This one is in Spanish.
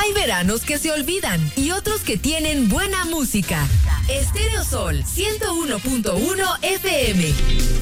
Hay veranos que se olvidan y otros que tienen buena música. Estéreo Sol 101.1 FM.